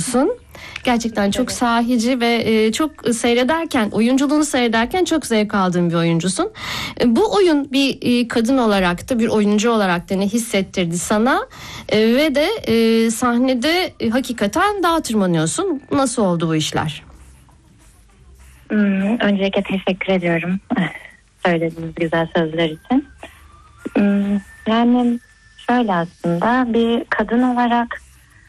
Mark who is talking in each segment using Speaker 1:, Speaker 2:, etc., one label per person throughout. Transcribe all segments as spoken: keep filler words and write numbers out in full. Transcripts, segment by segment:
Speaker 1: oyuncusun. Gerçekten çok evet. sahici ve e, çok seyrederken, oyunculuğunu seyrederken çok zevk aldığın bir oyuncusun. E, bu oyun bir e, kadın olarak da, bir oyuncu olarak da ne hissettirdi sana? E, ve de e, sahnede e, hakikaten dağa tırmanıyorsun. Nasıl oldu bu işler?
Speaker 2: Hmm, öncelikle teşekkür ediyorum söylediğiniz güzel sözler için. Hmm, yani şöyle, aslında bir kadın olarak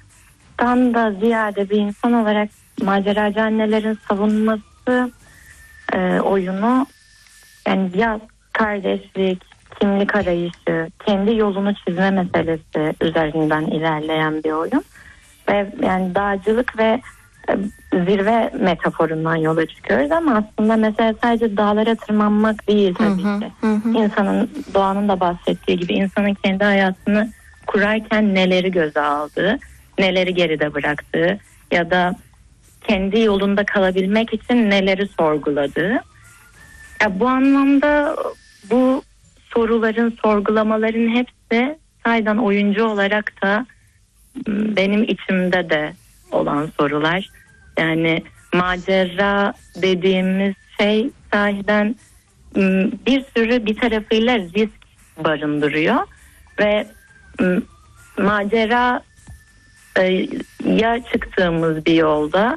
Speaker 2: da ziyade bir insan olarak maceracı annelerin savunması e, oyunu, yani ya kardeşlik, kimlik arayışı, kendi yolunu çizme meselesi üzerinden ilerleyen bir oyun ve yani dağcılık ve e, zirve metaforundan yola çıkıyoruz ama aslında mesela sadece dağlara tırmanmak değil tabii
Speaker 1: hı hı,
Speaker 2: ki.
Speaker 1: Hı.
Speaker 2: İnsanın, doğanın da bahsettiği gibi, insanın kendi hayatını kurarken neleri göze aldığı, neleri geride bıraktığı ya da kendi yolunda kalabilmek için neleri sorguladığı. Ya bu anlamda bu soruların, sorgulamaların hepsi sayeden oyuncu olarak da benim içimde de olan sorular. Yani macera dediğimiz şey sahiden bir sürü bir tarafıyla risk barındırıyor ve macera ya çıktığımız bir yolda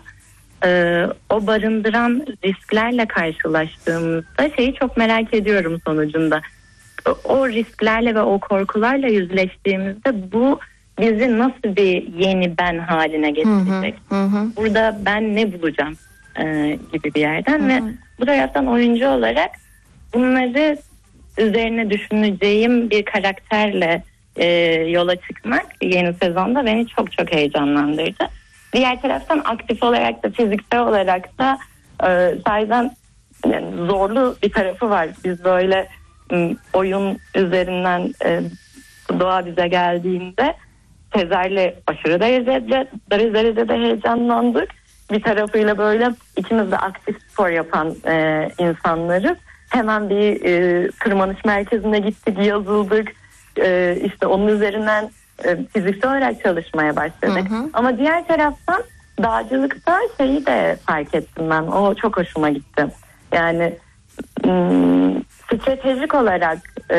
Speaker 2: o barındıran risklerle karşılaştığımızda şeyi çok merak ediyorum sonucunda. O risklerle ve o korkularla yüzleştiğimizde bu bizi nasıl bir yeni ben haline getirecek?
Speaker 1: Hı hı.
Speaker 2: Burada ben ne bulacağım e, gibi bir yerden
Speaker 1: Hı hı.
Speaker 2: ve bu taraftan oyuncu olarak bunları üzerine düşüneceğim bir karakterle e, yola çıkmak yeni sezonda beni çok çok heyecanlandırdı. Diğer taraftan aktif olarak da fiziksel olarak da e, sayeden yani zorlu bir tarafı var. Biz böyle m, oyun üzerinden e, doğa bize geldiğinde Sezer'le aşırı derecede, derecede heyecanlandık. Bir tarafıyla böyle ikimiz de aktif spor yapan e, insanlarız. Hemen bir e, tırmanış merkezine gittik, yazıldık. E, işte onun üzerinden e, fiziksel olarak çalışmaya başladık. Hı hı. Ama diğer taraftan dağcılıkta şeyi de fark ettim ben. O çok hoşuma gitti. Yani m, stratejik olarak e,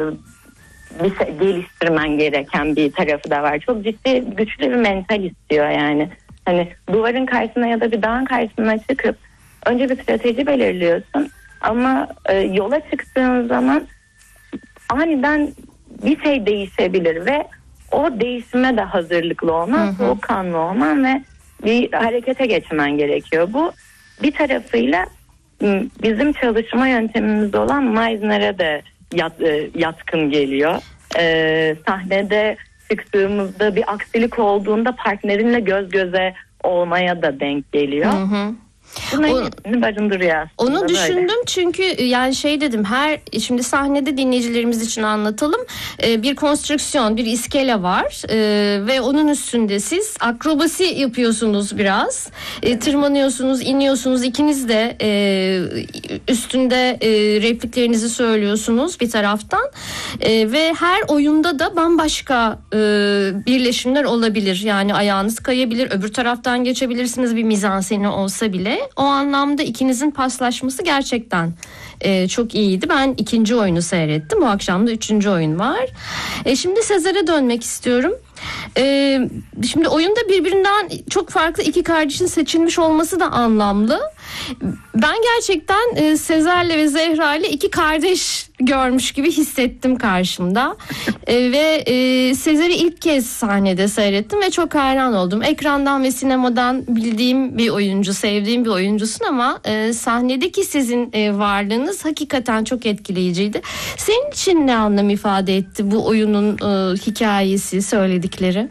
Speaker 2: bir şey geliştirmen gereken bir tarafı da var. Çok ciddi, güçlü bir mental istiyor yani. Hani duvarın karşısına ya da bir dağın karşısına çıkıp önce bir strateji belirliyorsun ama e, yola çıktığın zaman aniden bir şey değişebilir ve o değişime de hazırlıklı olman, soğukkanlı olman ve bir harekete geçmen gerekiyor. Bu bir tarafıyla bizim çalışma yöntemimiz olan Meisner'e de yat, yatkın geliyor. Ee, sahnede çıktığımızda bir aksilik olduğunda partnerinle göz göze olmaya da denk geliyor. Hı hı. Bunların barındırıyor aslında.
Speaker 1: Onu düşündüm
Speaker 2: böyle.
Speaker 1: Çünkü yani şey dedim, her şimdi sahnede dinleyicilerimiz için anlatalım. Ee, bir konstrüksiyon, bir iskele var ee, ve onun üstünde siz akrobasi yapıyorsunuz biraz. Ee, tırmanıyorsunuz, iniyorsunuz. İkiniz de e, üstünde e, repliklerinizi söylüyorsunuz bir taraftan e, ve her oyunda da bambaşka e, birleşimler olabilir. Yani ayağınız kayabilir, öbür taraftan geçebilirsiniz, bir mizanseni olsa bile. O anlamda ikinizin paslaşması gerçekten e, çok iyiydi. Ben ikinci oyunu seyrettim. Bu akşam da üçüncü oyun var. E, şimdi Sezer'e dönmek istiyorum. E, şimdi oyunda birbirinden çok farklı iki kardeşin seçilmiş olması da anlamlı. Ben gerçekten e, Sezer'le ve Zehra'yla iki kardeş görmüş gibi hissettim karşımda. e, ve e, Sezer'i ilk kez sahnede seyrettim ve çok hayran oldum. Ekrandan ve sinemadan bildiğim bir oyuncu, sevdiğim bir oyuncusun ama e, sahnedeki sizin e, varlığınız hakikaten çok etkileyiciydi. Senin için ne anlam ifade etti bu oyunun e, hikayesi, söyledikleri?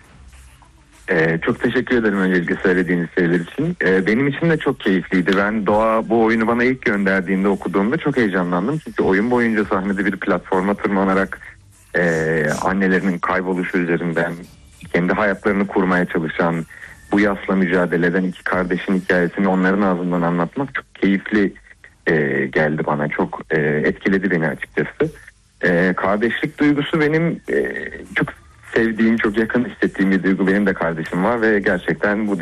Speaker 3: Ee, çok teşekkür ederim öncelikle söylediğiniz şeyler için. Ee, benim için de çok keyifliydi. Ben Doğa bu oyunu bana ilk gönderdiğinde okuduğumda çok heyecanlandım. Çünkü oyun boyunca sahnede bir platforma tırmanarak e, annelerinin kayboluşu üzerinden kendi hayatlarını kurmaya çalışan, bu yasla mücadele eden iki kardeşin hikayesini onların ağzından anlatmak çok keyifli e, geldi bana. Çok e, etkiledi beni açıkçası. E, kardeşlik duygusu benim e, çok sevdiğim, çok yakın hissettiğim bir duygu. Benim de kardeşim var ve gerçekten bu